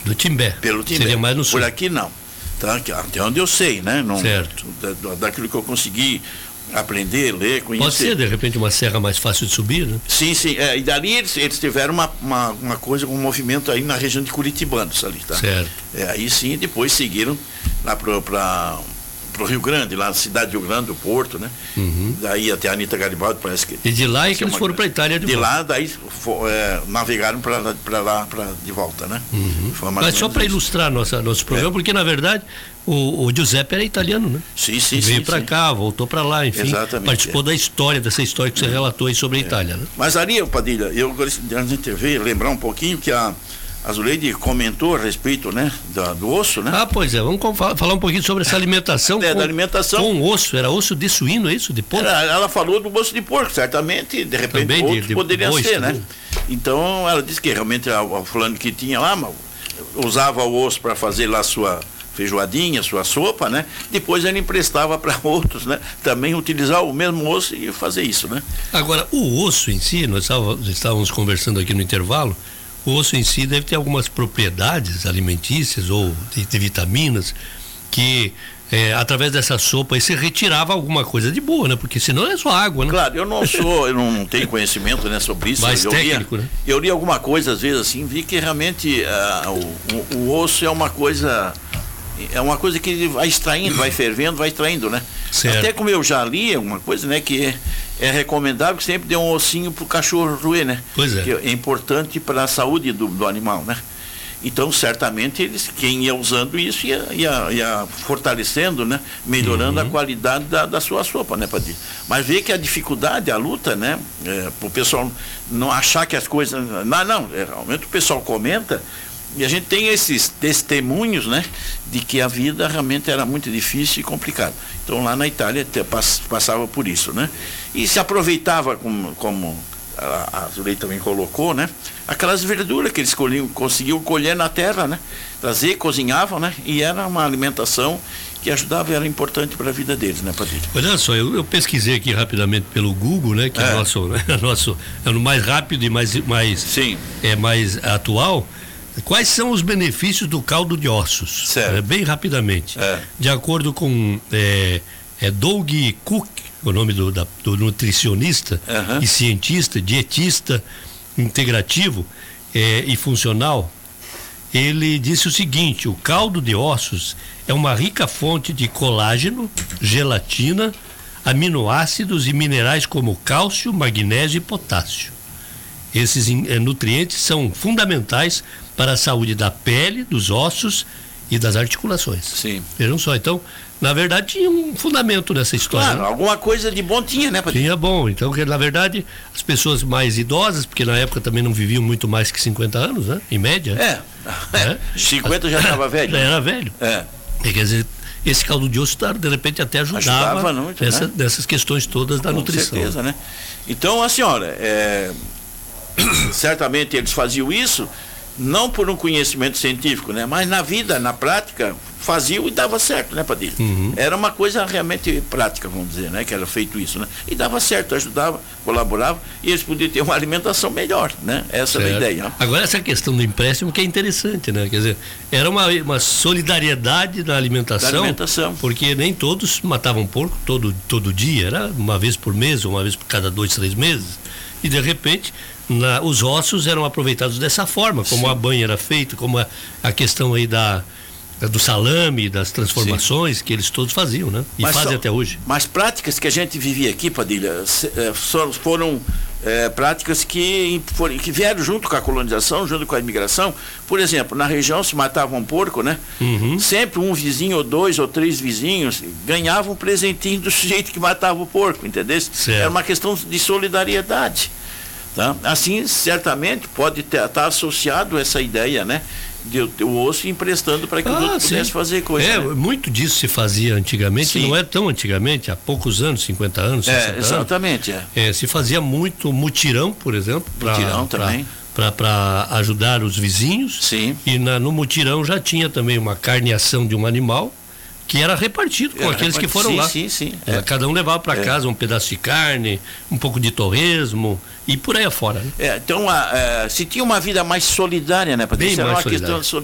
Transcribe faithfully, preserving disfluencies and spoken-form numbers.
Do Timbé. Pelo Timbé. Seria mais no sul. Por aqui não. Tá? Até onde eu sei, né? Não, certo. Da, daquilo que eu consegui aprender, ler, conhecer. Pode ser, de repente, uma serra mais fácil de subir, né? Sim, sim. É, e dali eles, eles tiveram uma, uma, uma coisa, um movimento aí na região de Curitibanos ali, tá? Certo. É, aí sim, depois seguiram lá para para o Rio Grande, lá na cidade do Rio Grande, do Porto, né? Uhum. Daí até a Anitta Garibaldi, parece que... E de lá é que é eles uma, foram para a Itália de, de volta. lá, daí for, é, navegaram para lá, pra, de volta, né? Uhum. Mas só para ilustrar nossa, nosso programa, é. porque na verdade o, o Giuseppe era italiano, né? Sim, sim, Veio sim. para cá, voltou para lá, enfim. Exatamente, participou é. da história, dessa história que você relatou aí sobre a é. Itália, né? Mas ali, Padilha, eu gostaria de intervir, lembrar um pouquinho que a A Zuleide comentou a respeito, né, do, do osso, né? Ah, pois é, vamos falar um pouquinho sobre essa alimentação. É, com, da alimentação. Com osso, era osso de suíno, é isso? De porco? Era, ela falou do osso de porco, certamente, de repente também outros de, de poderia boi, ser, também. né? Então, ela disse que realmente o fulano que tinha lá, usava o osso para fazer lá sua feijoadinha, sua sopa, né? Depois ele emprestava para outros, né? Também utilizar o mesmo osso e fazer isso, né? Agora, o osso em si, nós estávamos conversando aqui no intervalo, o osso em si deve ter algumas propriedades alimentícias ou de, de vitaminas que é, através dessa sopa aí você retirava alguma coisa de boa, né? Porque senão é só água, né? Claro, eu não sou, eu não tenho conhecimento, né, sobre isso. Mais eu técnico, li, né? Eu li alguma coisa às vezes assim, vi que realmente uh, o, o, o osso é uma coisa é uma coisa que ele vai extraindo, vai fervendo, vai extraindo, né? Certo. Até como eu já li alguma coisa, né, que é, é recomendável que sempre dê um ossinho pro cachorro roer, né? Pois é. Que é importante para a saúde do, do animal, né? Então, certamente, eles, quem ia usando isso ia, ia, ia fortalecendo, né? Melhorando uhum. a qualidade da, da sua sopa, né, Padilha? Mas vê que a dificuldade, a luta, né? É, para o pessoal não achar que as coisas... Não, não, é, realmente o pessoal comenta e a gente tem esses testemunhos, né? De que a vida realmente era muito difícil e complicada. Então, lá na Itália até passava por isso, né? E se aproveitava como... como a Zuleide também colocou, né? Aquelas verduras que eles colhiam, conseguiam colher na terra, né? Trazer, cozinhavam, né? E era uma alimentação que ajudava e era importante para a vida deles, né, Padilha? Olha só, eu, eu pesquisei aqui rapidamente pelo Google, né? Que é, é nosso, né, nosso, é o mais rápido e mais, mais, Sim. é mais atual. Quais são os benefícios do caldo de ossos? Certo. É, bem rapidamente. É. De acordo com é, é Doug Cook, o nome do, da, do nutricionista uhum. e cientista, dietista integrativo é, e funcional, ele disse o seguinte: o caldo de ossos é uma rica fonte de colágeno, gelatina, aminoácidos e minerais como cálcio, magnésio e potássio. Esses é, nutrientes são fundamentais para a saúde da pele, dos ossos e das articulações. Sim. Vejam só, então, na verdade tinha um fundamento nessa história. Claro, né? Alguma coisa de bom tinha, né, Padilha? Tinha bom, então, que, na verdade, as pessoas mais idosas, porque na época também não viviam muito mais que cinquenta anos, né, em média. É, é. cinquenta já estava velho. Já era velho. É. E, quer dizer, esse caldo de osso, de repente, até ajudava, ajudava muito, nessa, né? nessas questões todas da Com nutrição. Com certeza, né? Então, a senhora, é, certamente eles faziam isso não por um conhecimento científico, né? Mas na vida, na prática, faziam e dava certo, né, Padilha? Uhum. Era uma coisa realmente prática, vamos dizer, né? Que era feito isso, né? E dava certo, ajudava, colaborava e eles podiam ter uma alimentação melhor, né? Essa era a ideia. Né? Agora, essa questão do empréstimo que é interessante, né? Quer dizer, era uma, uma solidariedade na alimentação, da alimentação, porque nem todos matavam porco todo, todo dia, era uma vez por mês, ou uma vez por cada dois, três meses, e de repente... Na, os ossos eram aproveitados dessa forma, como Sim. a banha era feita, como a, a questão aí da, da, do salame, das transformações Sim. que eles todos faziam, né? E mas fazem só, até hoje. Mas práticas que a gente vivia aqui, Padilha, se, é, foram é, práticas que, foram, que vieram junto com a colonização, junto com a imigração. Por exemplo, na região se matava um porco, né? Uhum. Sempre um vizinho, ou dois, ou três vizinhos ganhavam um presentinho do sujeito que matava o porco, entendeu? Certo. Era uma questão de solidariedade. Tá? Assim, certamente pode estar tá associado essa ideia, né? De, de o osso emprestando para que ah, o outro pudesse fazer coisa. É, né? Muito disso se fazia antigamente, sim. Não é tão antigamente, há poucos anos, cinquenta anos, sessenta é, exatamente, anos. É. É, se fazia muito mutirão, por exemplo. Pra, mutirão também. Para ajudar os vizinhos. Sim. E na, no mutirão já tinha também uma carneação de um animal que era repartido com era aqueles repartido. que foram sim, lá. Sim, sim. É. Cada um levava para é. casa um pedaço de carne, um pouco de torresmo e por aí afora. Né? É, então, a, a, se tinha uma vida mais solidária, né? Porque Bem isso era mais uma solidária. questão de